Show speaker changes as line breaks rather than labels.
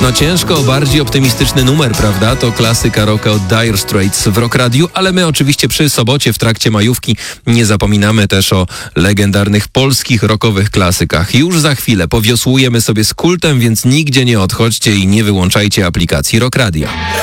No ciężko o bardziej optymistyczny numer, prawda? To klasyka rocka od Dire Straits w Rock Radiu, ale my oczywiście przy sobocie w trakcie majówki nie zapominamy też o legendarnych polskich rockowych klasykach. Już za chwilę powiosłujemy sobie z kultem, więc nigdzie nie odchodźcie i nie wyłączajcie aplikacji Rock Radio.